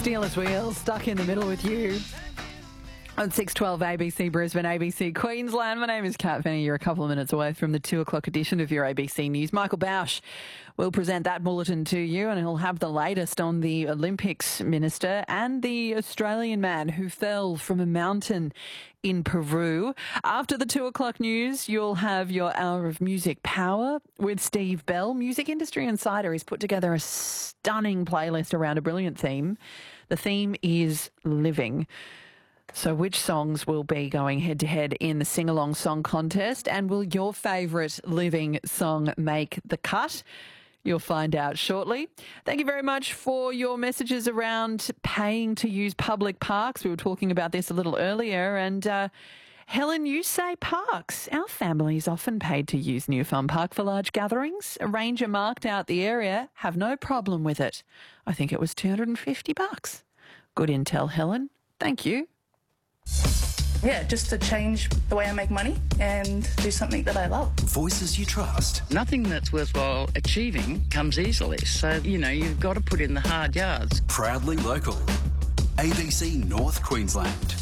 Steelers Wheels, stuck in the middle with you. On 612 ABC Brisbane, ABC Queensland. My name is Kat Finney. You're a couple of minutes away from the 2 o'clock edition of your ABC News. Michael Bausch will present that bulletin to you, and he'll have the latest on the Olympics minister and the Australian man who fell from a mountain in Peru. After the 2 o'clock news, you'll have your hour of music power with Steve Bell. Music Industry Insider. He's put together a stunning playlist around a brilliant theme. The theme is living. So which songs will be going head-to-head in the sing-along song contest, and will your favourite living song make the cut? You'll find out shortly. Thank you very much for your messages around paying to use public parks. We were talking about this a little earlier, and Helen, you say parks. Our family's often paid to use New Farm Park for large gatherings. A ranger marked out the area, have no problem with it. I think it was $250. Good intel, Helen. Thank you. Yeah, just to change the way I make money and do something that I love. Voices you trust. Nothing that's worthwhile achieving comes easily. So, you've got to put in the hard yards. Proudly local. ABC North Queensland.